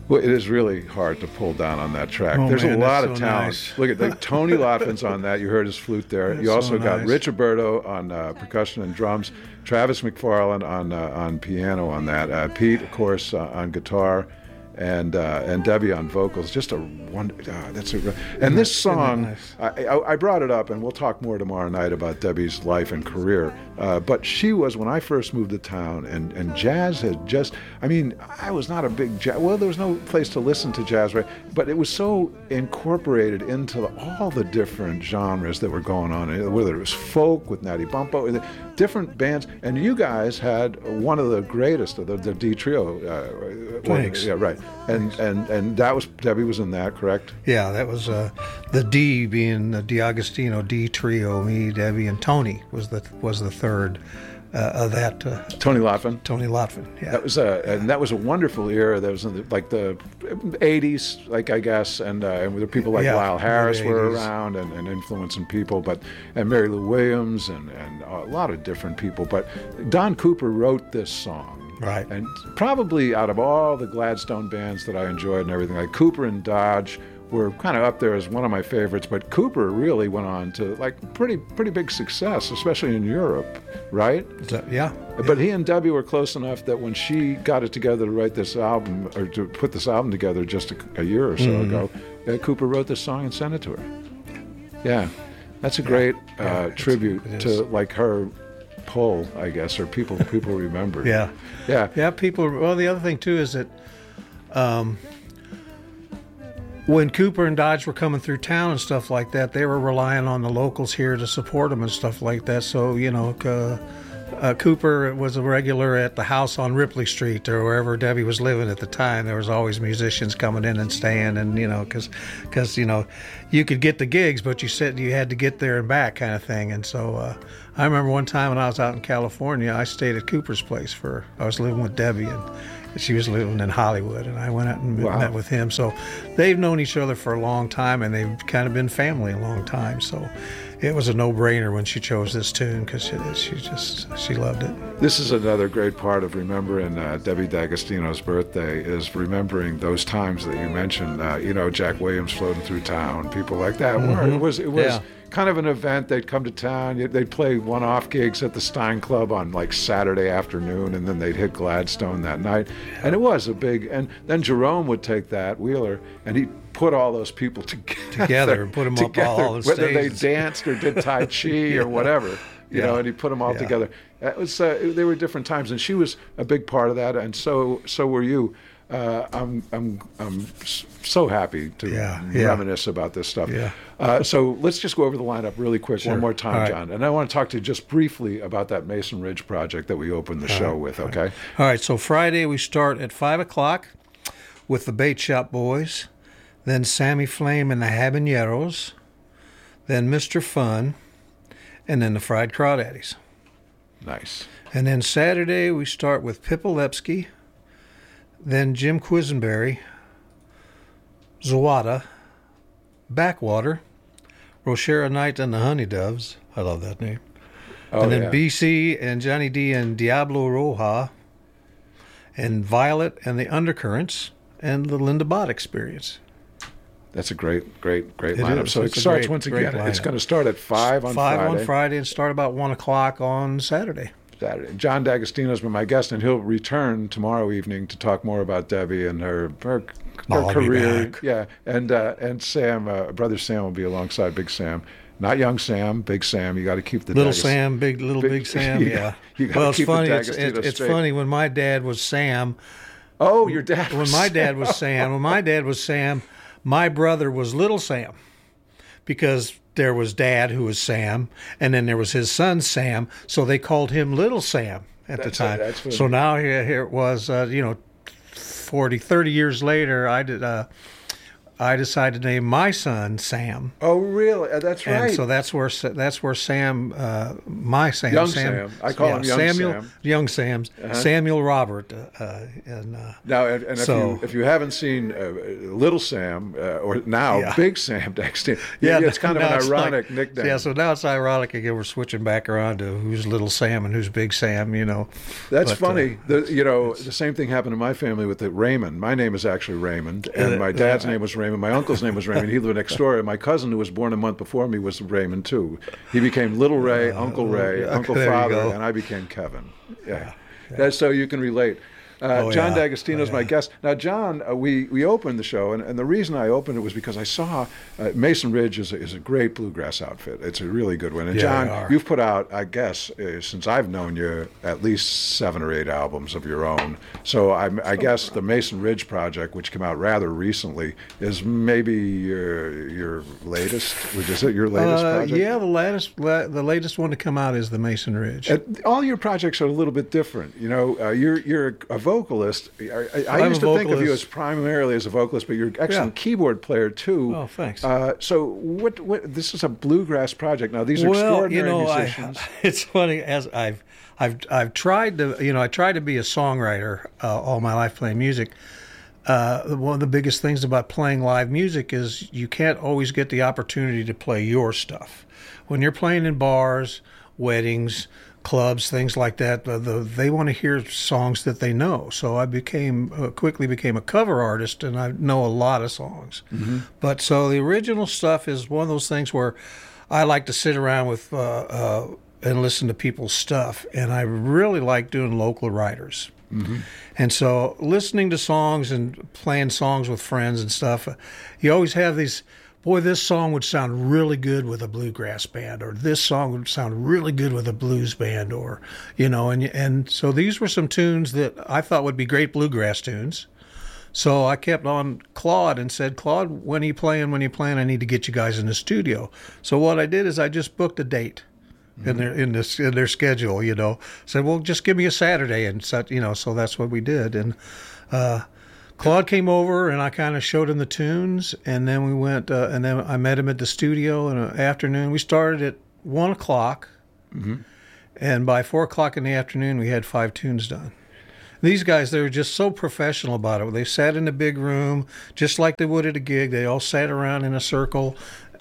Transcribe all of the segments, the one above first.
Well, it is really hard to pull down on that track. Oh, There's man, a lot that's of so talent. nice. Look at like Tony Lotfin's on that. You heard his flute there. That's You also so got nice. Rich Alberto on percussion and drums, Travis McFarland on piano on that, Pete, of course, on guitar, and Debbie on vocals. Just a one. And this song, nice? I brought it up, and we'll talk more tomorrow night about Debbie's life and career. But she was, when I first moved to town, and jazz had just, I mean, I was not a big jazz, well, there was no place to listen to jazz, right? But it was so incorporated into all the different genres that were going on, whether it was folk with Natty Bumppo, different bands. And you guys had one of the greatest of the D Trio. Thanks. Yeah, right. And that was, Debbie was in that, correct? Yeah, that was the D being the D'Agostino D Trio. Me, Debbie, and Tony was the third of that. Tony Lotfin. Tony Lotfin. Yeah. That was a wonderful era. That was in like the 80s, like I guess, and there were people like Lyle Harris were around and influencing people, and Mary Lou Williams and a lot of different people. But Don Cooper wrote this song. Right. And probably out of all the Gladstone bands that I enjoyed and everything, like Cooper and Dodge were kind of up there as one of my favorites, but Cooper really went on to like pretty big success, especially in Europe, right? Yeah. But he and Debbie were close enough that when she got it together to write this album, or to put this album together just a year or so ago, Cooper wrote this song and sent it to her. Yeah, that's a great tribute to like her pull, I guess, or people remember. Yeah, people. Well, the other thing too is that when Cooper and Dodge were coming through town and stuff like that, they were relying on the locals here to support them and stuff like that. So, you know, Cooper was a regular at the house on Ripley Street or wherever Debbie was living at the time. There was always musicians coming in and staying, and, you know, because you know, you could get the gigs, but you had to get there and back kind of thing. And so I remember one time when I was out in California, I stayed at Cooper's place I was living with Debbie, and she was living in Hollywood, and I went out and met with him. So they've known each other for a long time, and they've kind of been family a long time. So it was a no-brainer when she chose this tune, because she loved it. This is another great part of remembering Debbie D'Agostino's birthday, is remembering those times that you mentioned. You know, Jack Williams floating through town, people like that. Mm-hmm. It was kind of an event. They'd come to town. They'd play one-off gigs at the Stein Club on like Saturday afternoon, and then they'd hit Gladstone that night. And it was a big. And then Jerome would take that, Wheeler, and he'd put all those people together and put them up all the whether stages. they danced or did Tai Chi or whatever. You know, and he put them all together. It was they were different times, and she was a big part of that, and so were you. I'm so happy to reminisce about this stuff. Yeah. So let's just go over the lineup really quick one more time, All right. John. And I want to talk to you just briefly about that Mason Ridge project that we opened the show with, okay? All right, so Friday we start at 5 o'clock with the Bait Shop Boys, then Sammy Flame and the Habaneros, then Mr. Fun, and then the Fried Crawdaddies. Nice. And then Saturday we start with Pipilepsky, then Jim Quisenberry, Zawada, Backwater, Rochera Knight and the Honey Doves. I love that name. And then BC and Johnny D and Diablo Roja, and Violet and the Undercurrents, and the Linda Bott Experience. That's a great lineup. Is. So It's it a starts great, once great again. lineup. It's going to start at 5 on Friday. 5 on Friday and start about 1 o'clock on Saturday. John D'Agostino's been my guest, and he'll return tomorrow evening to talk more about Debbie and her career. Yeah, and Sam, brother Sam, will be alongside Big Sam. Not young Sam, Big Sam. You got to keep the Little Sam, big Sam. Yeah. Well, it's funny. It's funny when my dad was Sam. Oh, your dad. When my dad was Sam, my brother was Little Sam, because there was Dad, who was Sam, and then there was his son Sam, so they called him Little Sam at the time. So now here it was, 30 years later, I did I decided to name my son Sam. Oh, really? That's right. And so that's where Sam, my Sam, Young Sam. I call him Young Samuel, Sam. Young Sam's Samuel Robert. Now, and if you haven't seen Little Sam or now Big Sam Dexter, it's kind of an ironic nickname. Yeah, so now it's ironic again. We're switching back around to who's Little Sam and who's Big Sam. That's funny. The same thing happened in my family with Raymond. My name is actually Raymond, and my dad's name was Raymond. My uncle's name was Raymond. He lived next door. And my cousin, who was born a month before me, was Raymond too. He became Little Ray, Uncle Ray, Uncle Father, and I became Kevin. Yeah. That's so you can relate. John D'Agostino is my guest. Now, John, we opened the show, and the reason I opened it was because I saw Mason Ridge is a great bluegrass outfit. It's a really good one. And John, you've put out, I guess, since I've known you, at least 7 or 8 albums of your own. So I guess the Mason Ridge project, which came out rather recently, is maybe your latest. Is it your latest project? Yeah, the latest one to come out is the Mason Ridge. All your projects are a little bit different. You're a vocalist. I used to think of you as primarily as a vocalist, but you're an excellent keyboard player too. Oh, thanks. So what? This is a bluegrass project. Now these are extraordinary musicians. It's funny as I've tried to I tried to be a songwriter all my life playing music. One of the biggest things about playing live music is you can't always get the opportunity to play your stuff. When you're playing in bars, weddings, clubs, things like that, they want to hear songs that they know. So I quickly became a cover artist, and I know a lot of songs. Mm-hmm. But so the original stuff is one of those things where I like to sit around with and listen to people's stuff, and I really like doing local writers. Mm-hmm. And so listening to songs and playing songs with friends and stuff, you always have these, boy, this song would sound really good with a bluegrass band, or this song would sound really good with a blues band, or, and so these were some tunes that I thought would be great bluegrass tunes. So I kept on Claude and said, Claude, when are you playing? I need to get you guys in the studio. So what I did is I just booked a date in their schedule, said, well, just give me a Saturday, and such, so that's what we did. And Claude came over, and I kind of showed him the tunes, and then we went, and then I met him at the studio in the afternoon. We started at 1 o'clock, and by 4 o'clock in the afternoon, we had 5 tunes done. These guys, they were just so professional about it. They sat in a big room, just like they would at a gig. They all sat around in a circle,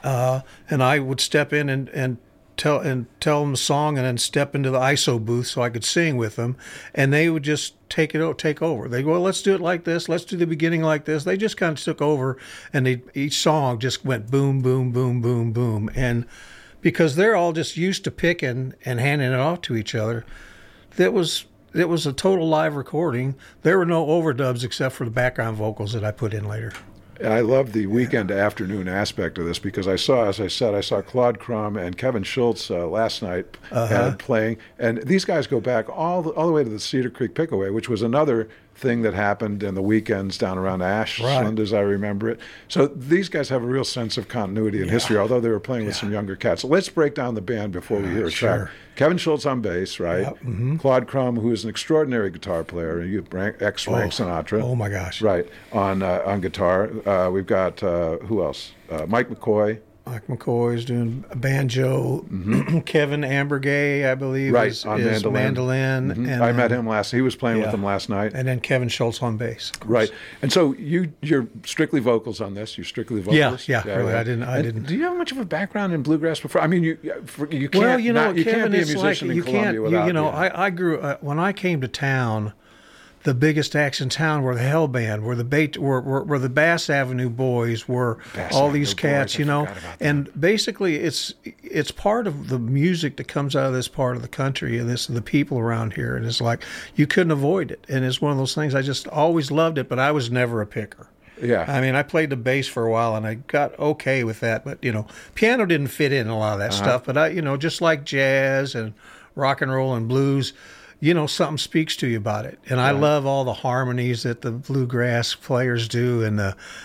and I would step in and tell them the song, and then step into the ISO booth so I could sing with them, and they would just take over. They go, well, let's do it like this. Let's do the beginning like this. They just kind of took over, and each song just went boom, boom, boom, boom, boom. And because they're all just used to picking and handing it off to each other, it was a total live recording. There were no overdubs except for the background vocals that I put in later. And I love the weekend afternoon aspect of this, because I saw Claude Crum and Kevin Schultz last night playing, and these guys go back all the way to the Cedar Creek Pickaway, which was another thing that happened in the weekends down around Ashland, as I remember it. So these guys have a real sense of continuity and history, although they were playing with some younger cats. So let's break down the band before we hear a track. Kevin Schultz on bass, right? Yep. Mm-hmm. Claude Crum, who is an extraordinary guitar player, ex-Frank Sinatra. Oh my gosh! Right, on guitar. We've got who else? Mike McCoy. Mike McCoy is doing banjo. Mm-hmm. Kevin Ambergay, I believe, is mandolin. Mm-hmm. And I met him he was playing with them last night. And then Kevin Schultz on bass. Right. And so you're strictly vocals on this? You're strictly vocalist? Yeah. Really, I didn't. Do you have much of a background in bluegrass before? I mean, you can't. Well, you Kevin, can't be a musician in Columbia without. I grew when I came to town. The biggest acts in town were the Hell Band, were the Bass Avenue Boys, were all these cats, and basically it's part of the music that comes out of this part of the country and the people around here, and it's like you couldn't avoid it, and it's one of those things. I just always loved it, but I was never a picker. Yeah, I mean, I played the bass for a while, and I got okay with that, but piano didn't fit in a lot of that stuff. But I, just like jazz and rock and roll and blues. Something speaks to you about it. And I love all the harmonies that the bluegrass players do. And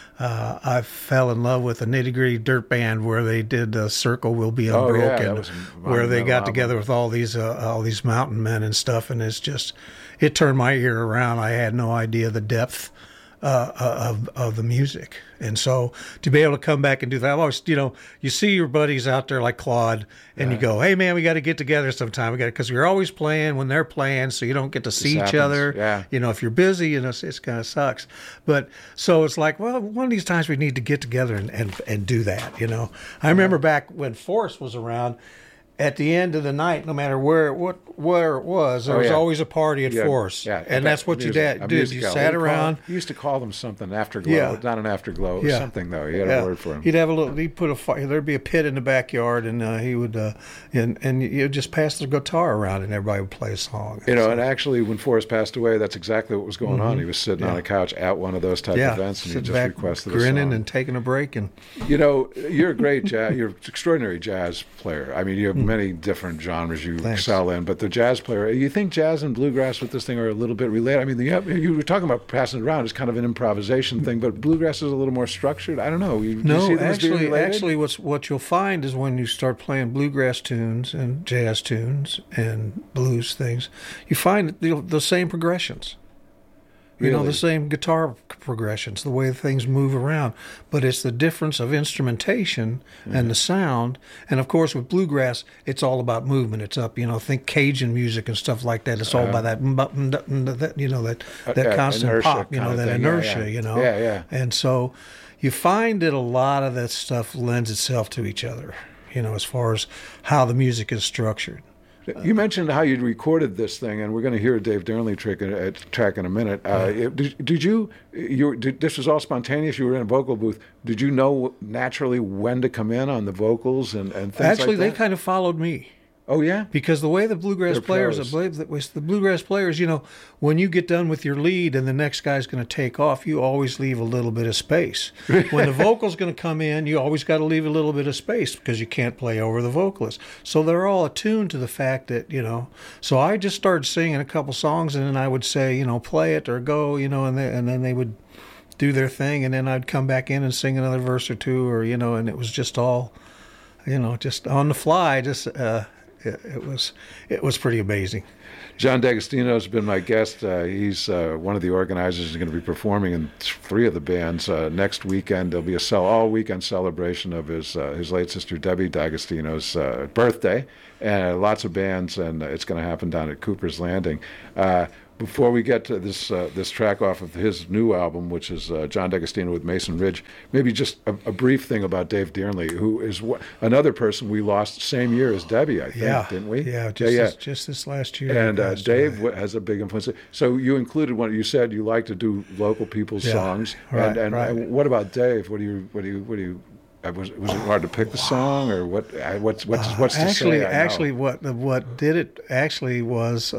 I fell in love with the Nitty Gritty Dirt Band, where they did the Circle Will Be Unbroken, where they got together with all these mountain men and stuff. And it turned my ear around. I had no idea the depth of the music. And so to be able to come back and do that, I've always, you see your buddies out there like Claude, and you go, hey man, we got to get together sometime. Because we're always playing when they're playing, so you don't get to see each other. Yeah. If you're busy, it kind of sucks. But so it's like, well, one of these times we need to get together and do that. I remember back when Forrest was around. At the end of the night, no matter where it was, there was always a party at Forrest. Yeah, and that's what you did. You sat around. You used to call them something afterglow, not an afterglow, something though. You had a word for him. He'd have a little. He'd put a fire. There'd be a pit in the backyard, and he would, and you'd just pass the guitar around, and everybody would play a song. And actually, when Forrest passed away, that's exactly what was going on. He was sitting on a couch at one of those type of events, and he just requested a song. Grinning and taking a break, and you're a great jazz. You're an extraordinary jazz player. I mean, you have many different genres you excel in, but the jazz player, you think jazz and bluegrass with this thing are a little bit related? I mean, you were talking about passing it around as kind of an improvisation thing, but bluegrass is a little more structured. I don't know. Actually, what you'll find is when you start playing bluegrass tunes and jazz tunes and blues things, you find the same progressions. Really? The same guitar progressions, the way things move around. But it's the difference of instrumentation and the sound. And, of course, with bluegrass, it's all about movement. It's up, think Cajun music and stuff like that. It's all by that constant inertia pop, that inertia, Yeah. And so you find that a lot of that stuff lends itself to each other, as far as how the music is structured. You mentioned how you recorded this thing, and we're going to hear a Dave Dearnley track in a minute. This was all spontaneous? You were in a vocal booth. Did you know naturally when to come in on the vocals and things Actually, like that? they kind of followed me. Oh, yeah? Because the way the bluegrass players, when you get done with your lead and the next guy's going to take off, you always leave a little bit of space. When the vocal's going to come in, you always got to leave a little bit of space because you can't play over the vocalist. So they're all attuned to the fact that, So I just started singing a couple songs, and then I would say, play it or go, and then they would do their thing, and then I'd come back in and sing another verse or two, or, and it was just all, just on the fly, It was pretty amazing. John D'Agostino has been my guest. He's one of the organizers. He's going to be performing in 3 of the bands next weekend. There'll be a all-weekend celebration of his late sister Debbie D'Agostino's birthday, and lots of bands, and it's going to happen down at Cooper's Landing. Before we get to this track off of his new album, which is John D'Agostino with Mason Ridge, maybe just a brief thing about Dave Dearnley, who is another person we lost same year as Debbie, I think, didn't we? Yeah, just this last year. And Dave has a big influence. So you included one. You said you like to do local people's songs. Right, and what about Dave? What do you? Was it hard to pick the song, or what's to say? Actually, what did it actually was.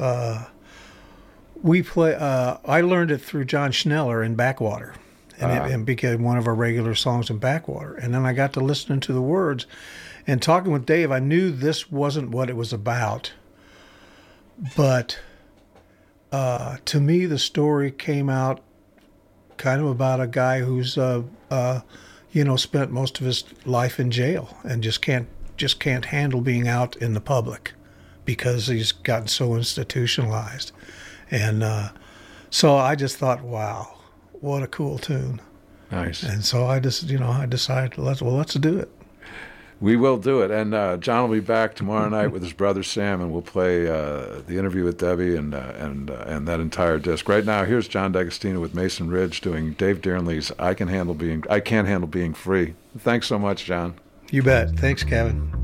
I learned it through John Schneller in Backwater, and it became one of our regular songs in Backwater. And then I got to listening to the words, and talking with Dave, I knew this wasn't what it was about. But to me, the story came out kind of about a guy who's spent most of his life in jail and just can't handle being out in the public because he's gotten so institutionalized. And so I just thought, wow, what a cool tune. Nice. And so I decided, let's do it. We will do it. And John will be back tomorrow night with his brother Sam, and we'll play the interview with Debbie and that entire disc. Right now, here's John D'Agostino with Mason Ridge doing Dave Dearnley's I Can't Handle Being Free. Thanks so much, John. You bet. Thanks, Kevin.